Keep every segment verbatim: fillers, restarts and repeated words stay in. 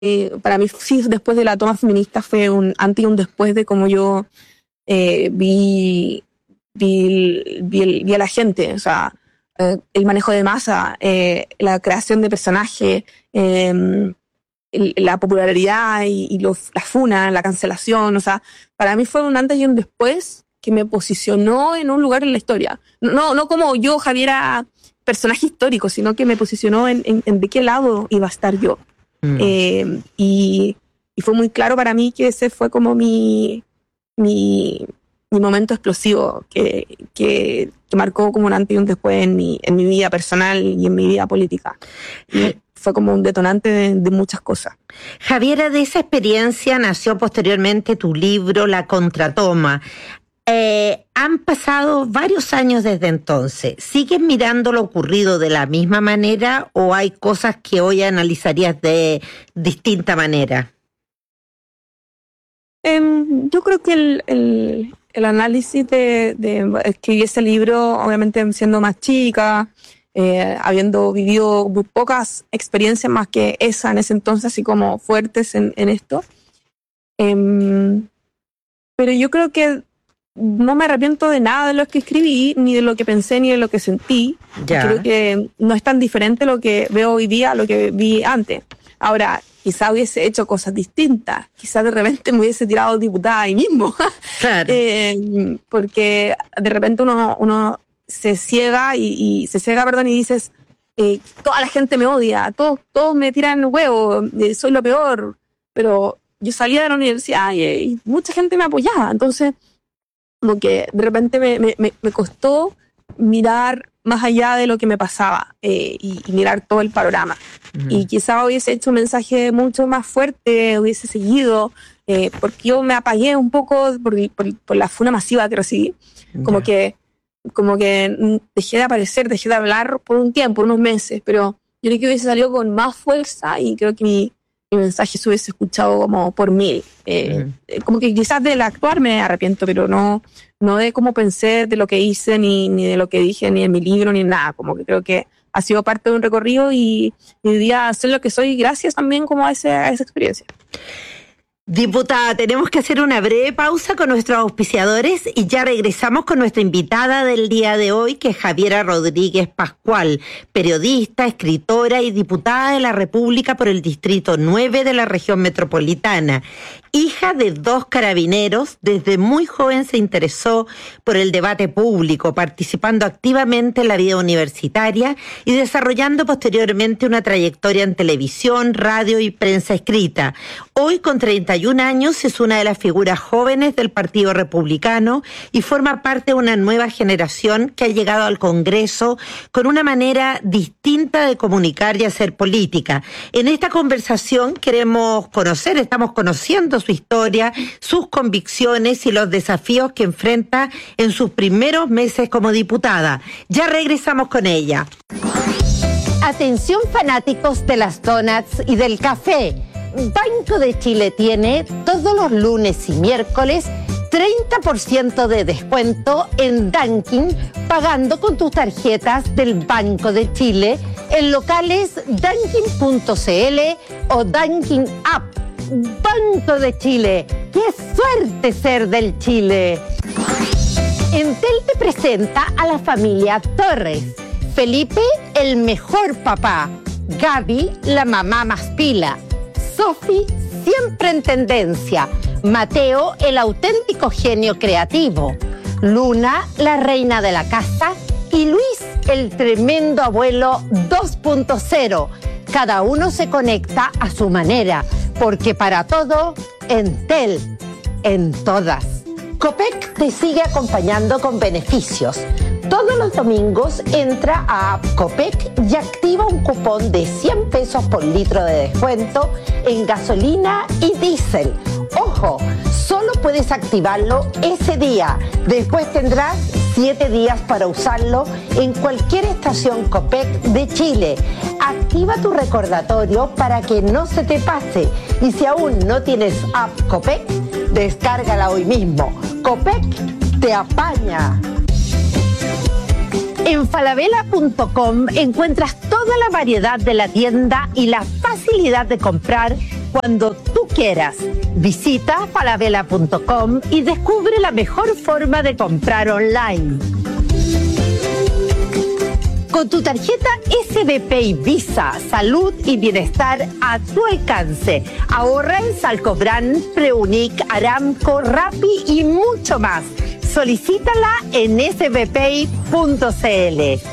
eh, para mí sí, después de la toma feminista fue un antes y un después de cómo yo eh, vi, vi, vi, vi a la gente, o sea, eh, el manejo de masa, eh, la creación de personajes, eh, el, la popularidad y, y los, la funa, la cancelación, o sea, para mí fue un antes y un después que me posicionó en un lugar en la historia. No, no como yo, Javiera, personaje histórico, sino que me posicionó en, en, en de qué lado iba a estar yo. Mm. Eh, y, y fue muy claro para mí que ese fue como mi, mi, mi momento explosivo, que, que, que marcó como un antes y un después en mi, en mi vida personal y en mi vida política. Y fue como un detonante de, de muchas cosas. Javiera, de esa experiencia nació posteriormente tu libro La Contratoma. Eh, han pasado varios años desde entonces. ¿Sigues mirando lo ocurrido de la misma manera o hay cosas que hoy analizarías de distinta manera? Eh, yo creo que el, el, el análisis de, de escribir ese libro, obviamente siendo más chica, eh, habiendo vivido muy pocas experiencias más que esa en ese entonces, así como fuertes en, en esto. Eh, pero yo creo que no me arrepiento de nada de lo que escribí, ni de lo que pensé, ni de lo que sentí. Ya. Creo que no es tan diferente lo que veo hoy día a lo que vi antes. Ahora, quizá hubiese hecho cosas distintas. Quizá de repente me hubiese tirado diputada ahí mismo. Claro. eh, porque de repente uno, uno se ciega y, y se ciega, perdón, y dices, eh, toda la gente me odia, todos, todos me tiran huevo, eh, soy lo peor. Pero yo salía de la universidad y, y mucha gente me apoyaba. Entonces, como que de repente me, me, me costó mirar más allá de lo que me pasaba eh, y, y mirar todo el panorama. Uh-huh. Y quizá hubiese hecho un mensaje mucho más fuerte, hubiese seguido, eh, porque yo me apagué un poco por, por, por la funa masiva que recibí. Yeah. Como que como que dejé de aparecer, dejé de hablar por un tiempo, unos meses, pero yo creo que hubiese salido con más fuerza y creo que mi, mi mensaje se hubiese escuchado como por mil. Eh, uh-huh. Como que quizás del actuar me arrepiento, pero no, no de cómo pensé, de lo que hice, ni, ni de lo que dije, ni en mi libro, ni nada. Como que creo que ha sido parte de un recorrido y, y hoy día soy lo que soy gracias también como a, ese, a esa experiencia. Diputada, tenemos que hacer una breve pausa con nuestros auspiciadores y ya regresamos con nuestra invitada del día de hoy, que es Javiera Rodríguez Pascual, periodista, escritora y diputada de la República por el Distrito nueve de la región metropolitana. Hija de dos carabineros, desde muy joven se interesó por el debate público, participando activamente en la vida universitaria y desarrollando posteriormente una trayectoria en televisión, radio y prensa escrita. Hoy, con treinta y un años, es una de las figuras jóvenes del Partido Republicano y forma parte de una nueva generación que ha llegado al Congreso con una manera distinta de comunicar y hacer política. En esta conversación queremos conocer, estamos conociendo su historia, sus convicciones y los desafíos que enfrenta en sus primeros meses como diputada. Ya regresamos con ella. Atención, fanáticos de las donuts y del café. Banco de Chile tiene todos los lunes y miércoles treinta por ciento de descuento en Dunkin' pagando con tus tarjetas del Banco de Chile en locales dunkin punto c l o Dunkin' App. Banco de Chile, ¡qué suerte ser del Chile! Entel te presenta a la familia Torres. Felipe, el mejor papá. Gaby, la mamá más pila. Sofi, siempre en tendencia. Mateo, el auténtico genio creativo. Luna, la reina de la casa. Y Luis, el tremendo abuelo dos punto cero. Cada uno se conecta a su manera, porque para todo, Entel, en todas. Copec te sigue acompañando con beneficios. Todos los domingos entra a App Copec y activa un cupón de cien pesos por litro de descuento en gasolina y diésel. ¡Ojo! Solo puedes activarlo ese día. Después tendrás siete días para usarlo en cualquier estación Copec de Chile. Activa tu recordatorio para que no se te pase. Y si aún no tienes App Copec, descárgala hoy mismo. Copec te apaña. En falabella punto com encuentras toda la variedad de la tienda y la facilidad de comprar cuando tú quieras. Visita falabella punto com y descubre la mejor forma de comprar online. Con tu tarjeta S B P Visa, salud y bienestar a tu alcance. Ahorra en Salcobrand, Preunic, Aramco, Rappi y mucho más. Solicítala en s b p punto c l.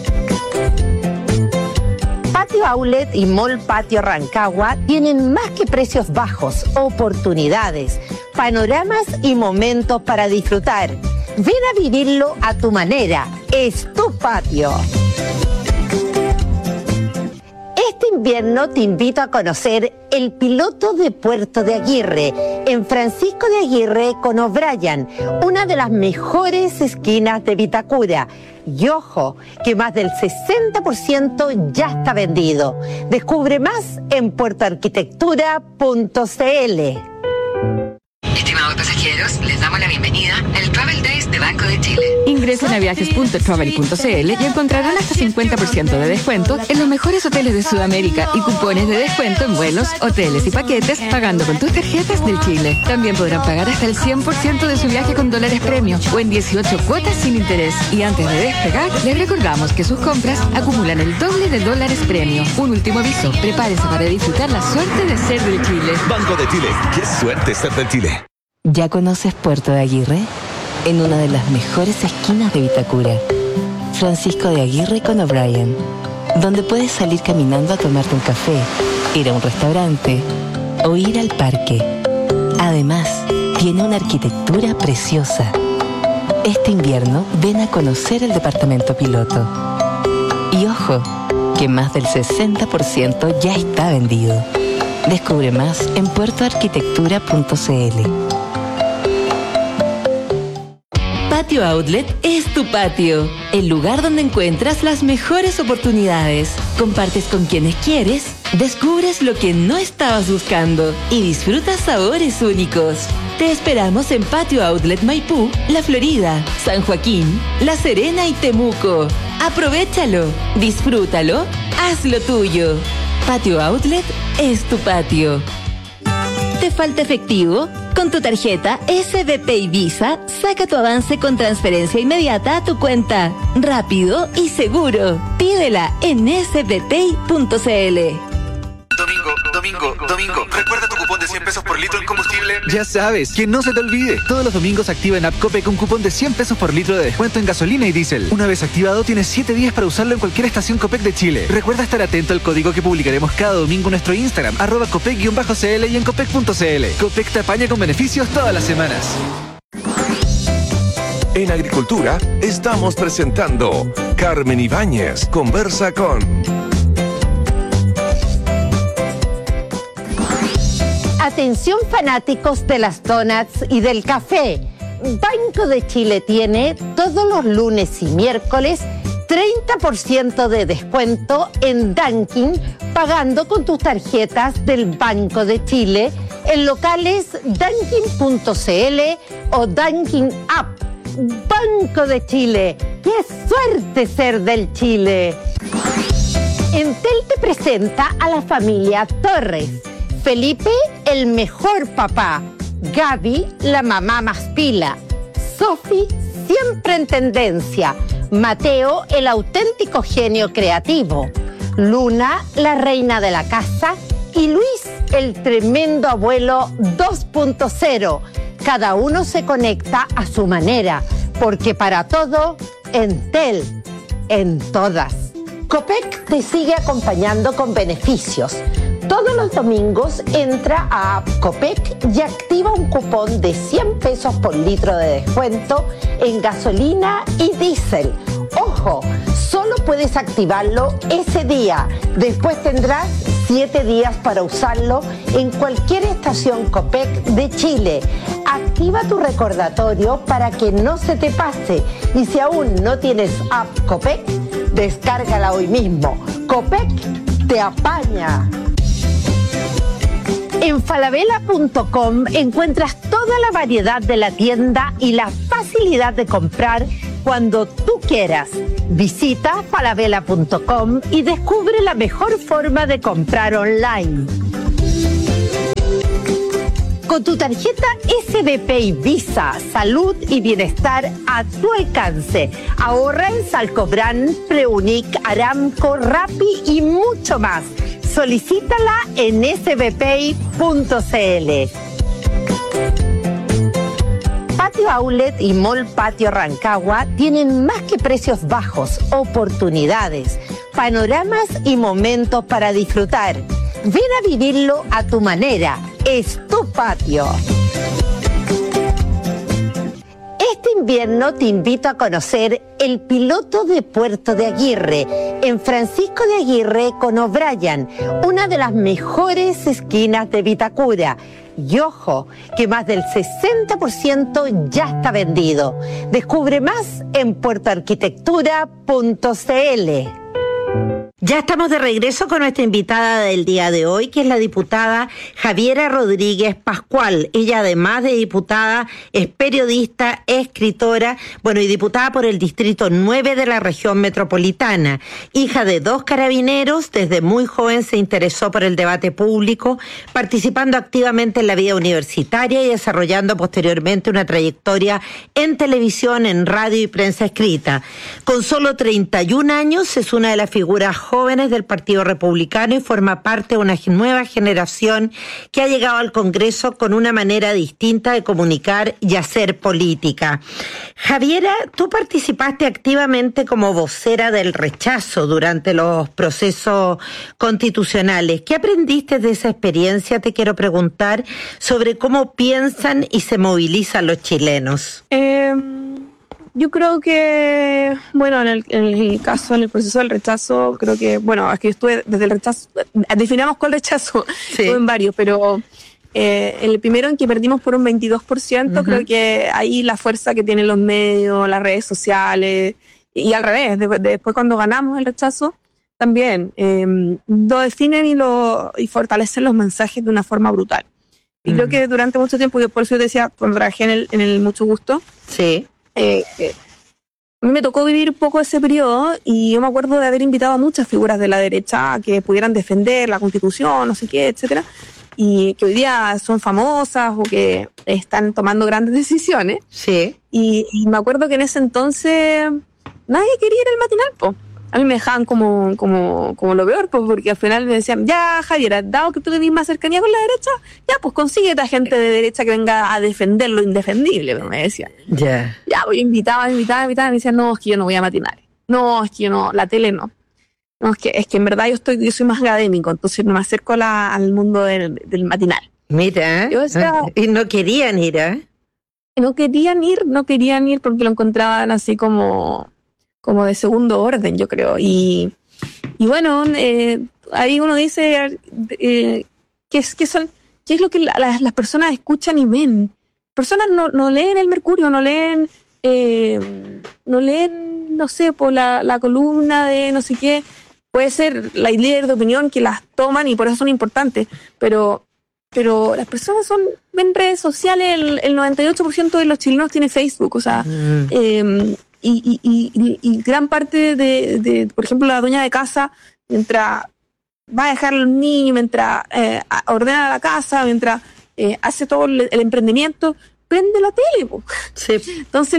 Patio Outlet y Mall Patio Rancagua tienen más que precios bajos, oportunidades, panoramas y momentos para disfrutar. Ven a vivirlo a tu manera. Es tu patio. Este invierno te invito a conocer el piloto de Puerto de Aguirre, en Francisco de Aguirre con O'Brien, una de las mejores esquinas de Vitacura. Y ojo, que más del sesenta por ciento ya está vendido. Descubre más en puerto arquitectura punto c l. Estimados pasajeros, les damos la bienvenida al Travel Days de Banco de Chile. Ingresen a viajes punto travel punto c l y encontrarán hasta cincuenta por ciento de descuento en los mejores hoteles de Sudamérica y cupones de descuento en vuelos, hoteles y paquetes pagando con tus tarjetas del Chile. También podrán pagar hasta el cien por ciento de su viaje con dólares premio o en dieciocho cuotas sin interés. Y antes de despegar, les recordamos que sus compras acumulan el doble de dólares premio. Un último aviso, prepárese para disfrutar la suerte de ser del Chile. Banco de Chile, qué suerte ser del Chile. ¿Ya conoces Puerto de Aguirre? En una de las mejores esquinas de Vitacura. Francisco de Aguirre con O'Brien, donde puedes salir caminando a tomarte un café, ir a un restaurante o ir al parque. Además, tiene una arquitectura preciosa. Este invierno ven a conocer el departamento piloto. Y ojo, que más del sesenta por ciento ya está vendido. Descubre más en puerto arquitectura punto c l. Patio Outlet es tu patio, el lugar donde encuentras las mejores oportunidades. Compartes con quienes quieres, descubres lo que no estabas buscando y disfrutas sabores únicos. Te esperamos en Patio Outlet Maipú, La Florida, San Joaquín, La Serena y Temuco. Aprovéchalo, disfrútalo, hazlo tuyo. Patio Outlet es tu patio. ¿Te falta efectivo? Con tu tarjeta S B P y Visa, saca tu avance con transferencia inmediata a tu cuenta. Rápido y seguro. Pídela en s b p punto c l. Domingo, domingo, domingo. Recuerda tu cupón de cien pesos por litro en combustible. Ya sabes, que no se te olvide. Todos los domingos activa en App Copec un cupón de cien pesos por litro de descuento en gasolina y diésel. Una vez activado, tienes siete días para usarlo en cualquier estación Copec de Chile. Recuerda estar atento al código que publicaremos cada domingo en nuestro Instagram, arroba copec-cl y en copec punto c l. Copec te apaña con beneficios todas las semanas. En Agricultura estamos presentando Carmen Ibáñez conversa con... Atención fanáticos de las donuts y del café. Banco de Chile tiene todos los lunes y miércoles treinta por ciento de descuento en Dunkin' pagando con tus tarjetas del Banco de Chile en locales dunkin punto c l o Dunkin' App. Banco de Chile, ¡qué suerte ser del Chile! Entel te presenta a la familia Torres. Felipe, el mejor papá. Gaby, la mamá más pila. Sofi, siempre en tendencia. Mateo, el auténtico genio creativo. Luna, la reina de la casa. Y Luis, el tremendo abuelo dos punto cero. Cada uno se conecta a su manera, porque para todo, Entel, en todas. Copec te sigue acompañando con beneficios. Todos los domingos entra a Copec y activa un cupón de cien pesos por litro de descuento en gasolina y diésel. ¡Ojo! Solo puedes activarlo ese día. Después tendrás siete días para usarlo en cualquier estación Copec de Chile. Activa tu recordatorio para que no se te pase. Y si aún no tienes app Copec, descárgala hoy mismo. Copec te apaña. En falabella punto com encuentras toda la variedad de la tienda y la facilidad de comprar cuando tú quieras. Visita falabella punto com y descubre la mejor forma de comprar online. Con tu tarjeta S B Pay Visa, salud y bienestar a tu alcance. Ahorra en Salcobrand, Preunic, Aramco, Rappi y mucho más. Solicítala en s b pay punto c l. Patio Outlet y Mall Patio Rancagua tienen más que precios bajos, oportunidades, panoramas y momentos para disfrutar. Ven a vivirlo a tu manera. Es tu patio. Este invierno te invito a conocer el piloto de Puerto de Aguirre, en Francisco de Aguirre con O'Brien, una de las mejores esquinas de Vitacura. Y ojo, que más del sesenta por ciento ya está vendido. Descubre más en puerto arquitectura punto c l. Ya estamos de regreso con nuestra invitada del día de hoy, que es la diputada Javiera Rodríguez Pascual. Ella, además de diputada, es periodista, escritora, bueno, y diputada por el Distrito nueve de la región metropolitana. Hija de dos carabineros, desde muy joven se interesó por el debate público, participando activamente en la vida universitaria y desarrollando posteriormente una trayectoria en televisión, en radio y prensa escrita. Con solo treinta y un años es una de las figuras jóvenes del Partido Republicano y forma parte de una nueva generación que ha llegado al Congreso con una manera distinta de comunicar y hacer política. Javiera, tú participaste activamente como vocera del rechazo durante los procesos constitucionales. ¿Qué aprendiste de esa experiencia? Te quiero preguntar sobre cómo piensan y se movilizan los chilenos. Eh... Yo creo que, bueno, en el, en el caso, en el proceso del rechazo, creo que, bueno, es que yo estuve desde el rechazo, definamos cuál rechazo, sí. Estuve en varios, pero eh, el primero en que perdimos por un veintidós por ciento, uh-huh. Creo que ahí la fuerza que tienen los medios, las redes sociales, y al revés, de, de, después cuando ganamos el rechazo, también eh, lo definen y, lo, y fortalecen los mensajes de una forma brutal. Y uh-huh. Creo que durante mucho tiempo, yo por eso decía, cuando trabajé en el, en el Mucho Gusto, sí. Eh, eh, a mí me tocó vivir un poco ese periodo y yo me acuerdo de haber invitado a muchas figuras de la derecha que pudieran defender la Constitución, no sé qué, etcétera, y que hoy día son famosas o que están tomando grandes decisiones. Sí. Y, y me acuerdo que en ese entonces nadie quería ir al matinal, po. A mí me dejaban como, como, como lo peor, pues, porque al final me decían, ya, Javiera, dado que tú tenés más cercanía con la derecha, ya, pues consíguete a gente de derecha que venga a defender lo indefendible, me decían. Ya. Yeah. Ya, pues invitaba, invitaba, invitaba, y me decían, no, es que yo no voy a matinales. No, es que yo no, la tele no. No, es que, es que en verdad yo estoy, yo soy más académico, entonces no me acerco la, al mundo del, del matinal. Mira, yo decía, y no querían ir, ¿eh? No querían ir, no querían ir porque lo encontraban así como... como de segundo orden, yo creo. Y, y bueno, eh, ahí uno dice eh, ¿qué, es, qué, son, qué es lo que la, las, las personas escuchan y ven. Personas no, no leen el Mercurio, no leen, eh, no leen, no sé, por la, la columna de no sé qué. Puede ser la líder de opinión que las toman y por eso son importantes, pero, pero las personas son ven redes sociales, el, el noventa y ocho por ciento de los chilenos tiene Facebook, o sea... Mm. Eh, Y, y, y, y gran parte de, de, por ejemplo, la dueña de casa, mientras va a dejar a los niños, mientras eh, ordena la casa, mientras eh, hace todo el, el emprendimiento, prende la tele. Sí. Entonces,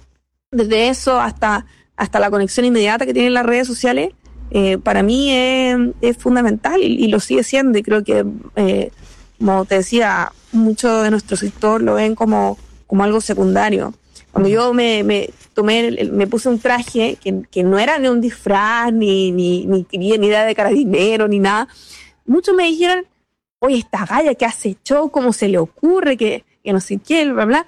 desde eso hasta, hasta la conexión inmediata que tienen las redes sociales, eh, para mí es, es fundamental y, y lo sigue siendo. Y creo que, eh, como te decía, muchos de nuestro sector lo ven como, como algo secundario. Cuando yo me, me tomé, me puse un traje que, que no era ni un disfraz, ni, ni, ni, ni idea de carabinero, ni nada, muchos me dijeron, oye, esta galla que hace show, ¿cómo se le ocurre? Que, que no sé qué, bla, bla.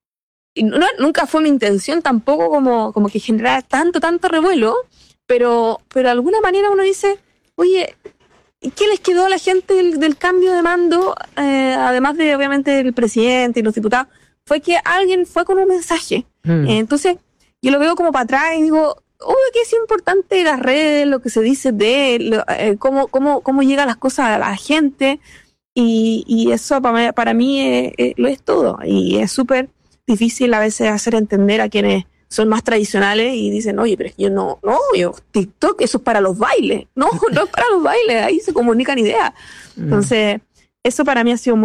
Y no, nunca fue mi intención tampoco como, como que generara tanto, tanto revuelo, pero, pero de alguna manera uno dice, oye, ¿qué les quedó a la gente del, del cambio de mando? Eh, además de, obviamente, el presidente y los diputados, fue que alguien fue con un mensaje. Mm. Eh, entonces, yo lo veo como para atrás y digo, obvio que es importante las redes, lo que se dice de lo, eh, cómo, cómo, cómo llegan las cosas a la gente, y, y eso para mí, para mí eh, eh, lo es todo. Y es súper difícil a veces hacer entender a quienes son más tradicionales y dicen, oye, pero es que yo no, no, yo, TikTok, eso es para los bailes. No, no es para los bailes, ahí se comunican ideas. Mm. Entonces, eso para mí ha sido muy